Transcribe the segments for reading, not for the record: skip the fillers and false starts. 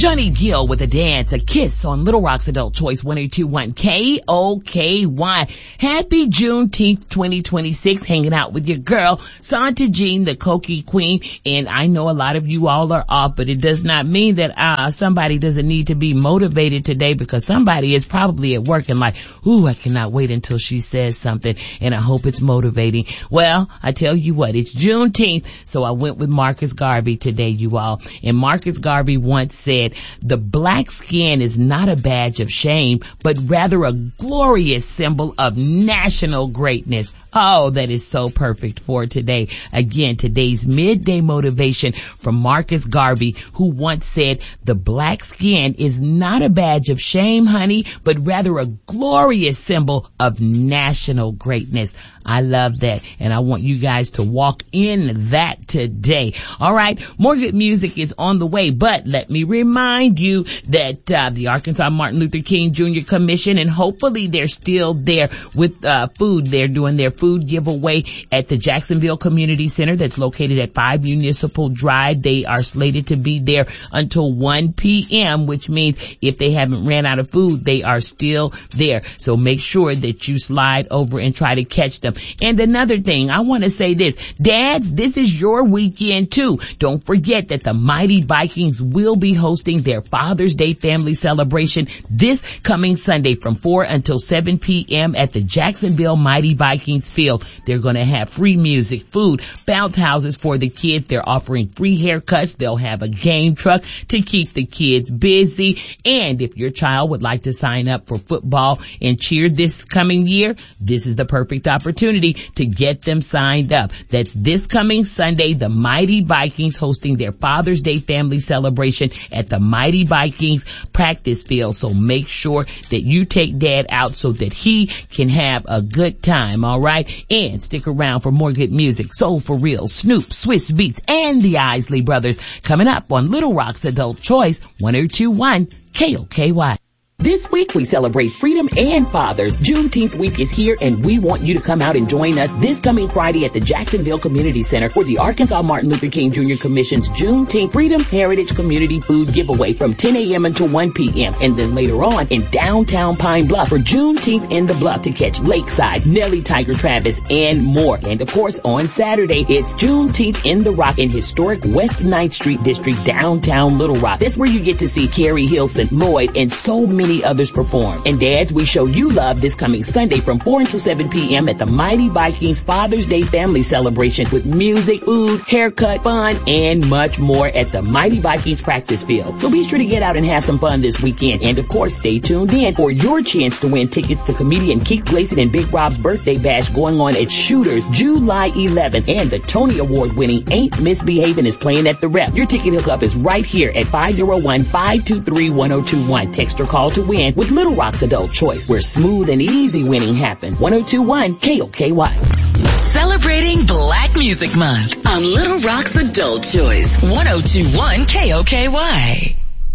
Johnny Gill with a dance, a kiss on Little Rock's Adult Choice 1021 KOKY. Happy Juneteenth 2026, hanging out with your girl, Santa Jean, the Cokie Queen. And I know a lot of you all are off, but it does not mean that somebody doesn't need to be motivated today, because somebody is probably at work and like, ooh, I cannot wait until she says something, and I hope it's motivating. Well, I tell you what, it's Juneteenth, so I went with Marcus Garvey today, you all. And Marcus Garvey once said, the black skin is not a badge of shame, but rather a glorious symbol of national greatness. Oh, that is so perfect for today. Again, today's midday motivation from Marcus Garvey, who once said, the black skin is not a badge of shame, honey, but rather a glorious symbol of national greatness. I love that, and I want you guys to walk in that today. All right, more good music is on the way, but let me remind you that the Arkansas Martin Luther King Jr. Commission, and hopefully they're still there with food. They're doing their food giveaway at the Jacksonville Community Center that's located at 5 Municipal Drive. They are slated to be there until 1 p.m., which means if they haven't ran out of food, they are still there. So make sure that you slide over and try to catch them. And another thing, I want to say this. Dads, this is your weekend too. Don't forget that the Mighty Vikings will be hosting their Father's Day family celebration this coming Sunday from 4 until 7 p.m. at the Jacksonville Mighty Vikings field. They're going to have free music, food, bounce houses for the kids. They're offering free haircuts. They'll have a game truck to keep the kids busy. And if your child would like to sign up for football and cheer this coming year, this is the perfect opportunity to get them signed up. That's this coming Sunday, the Mighty Vikings hosting their Father's Day family celebration at the Mighty Vikings practice field. So make sure that you take Dad out so that he can have a good time, all right? And stick around for more good music. Soul for Real, Snoop, Swiss Beats, and the Isley Brothers coming up on Little Rock's Adult Choice 1021 KOKY. This week we celebrate freedom and fathers. Juneteenth week is here, and we want you to come out and join us this coming Friday at the Jacksonville Community Center for the Arkansas Martin Luther King Jr. Commission's Juneteenth Freedom Heritage Community Food Giveaway from 10 a.m. until 1 p.m. And then later on in downtown Pine Bluff for Juneteenth in the Bluff to catch Lakeside, Nellie, Tiger Travis, and more. And of course on Saturday it's Juneteenth in the Rock in historic West 9th Street District, downtown Little Rock. That's where you get to see Carrie Hilson, Lloyd, and so many others perform. And dads, we show you love this coming Sunday from 4 until 7 p.m. at the Mighty Vikings Father's Day family celebration with music, food, haircut, fun, and much more at the Mighty Vikings practice field. So be sure to get out and have some fun this weekend. And of course, stay tuned in for your chance to win tickets to comedian Keith Gleason and Big Rob's birthday bash going on at Shooters July 11th. And the Tony Award winning Ain't Misbehaving is playing at the Rep. Your ticket hookup is right here at 501-523-1021. Text or call to win with Little Rock's Adult Choice, where smooth and easy winning happens. 1021 KOKY. Celebrating Black Music Month on Little Rock's Adult Choice 1021 KOKY.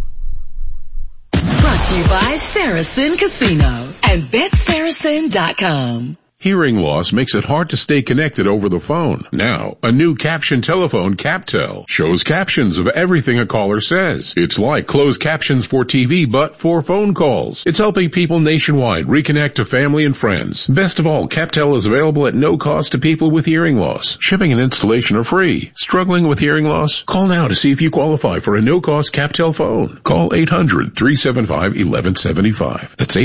Brought to you by Saracen Casino and BetSaracen.com. Hearing loss makes it hard to stay connected over the phone. Now, a new caption telephone, CapTel, shows captions of everything a caller says. It's like closed captions for TV, but for phone calls. It's helping people nationwide reconnect to family and friends. Best of all, CapTel is available at no cost to people with hearing loss. Shipping and installation are free. Struggling with hearing loss? Call now to see if you qualify for a no-cost CapTel phone. Call 800-375-1175. That's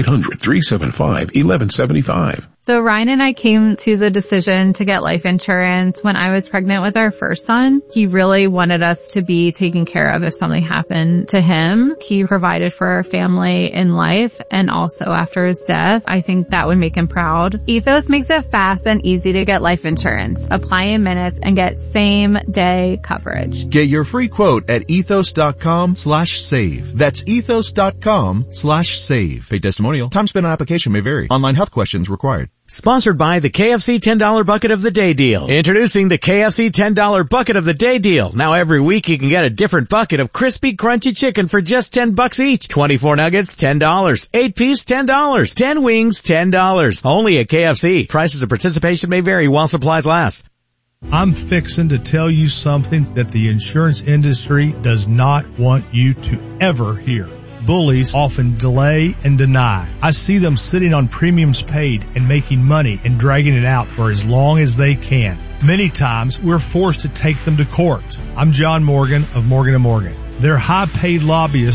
800-375-1175. So Ryan and I came to the decision to get life insurance when I was pregnant with our first son. He really wanted us to be taken care of if something happened to him. He provided for our family in life and also after his death. I think that would make him proud. Ethos makes it fast and easy to get life insurance. Apply in minutes and get same day coverage. Get your free quote at ethos.com/save. That's ethos.com/save. Paid testimonial. Time spent on application may vary. Online health questions required. Sponsored by the KFC $10 Bucket of the Day Deal. Introducing the KFC $10 Bucket of the Day Deal. Now every week you can get a different bucket of crispy, crunchy chicken for just $10 each. 24 nuggets, $10. 8-piece, $10. 10 wings, $10. Only at KFC. Prices of participation may vary while supplies last. I'm fixing to tell you something that the insurance industry does not want you to ever hear. Bullies often delay and deny. I see them sitting on premiums paid and making money and dragging it out for as long as they can. Many times we're forced to take them to court. I'm John Morgan of Morgan & Morgan. Their high-paid lobbyists